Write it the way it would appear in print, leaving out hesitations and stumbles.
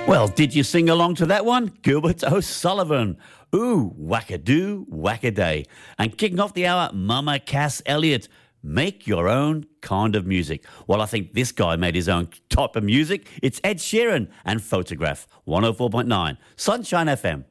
Well, did you sing along to that one? Gilbert O'Sullivan. Ooh, wackadoo, wackaday. And kicking off the hour, Mama Cass Elliot. Make your own kind of music. Well, I think this guy made his own type of music. It's Ed Sheeran and Photograph. 104.9 Sunshine FM.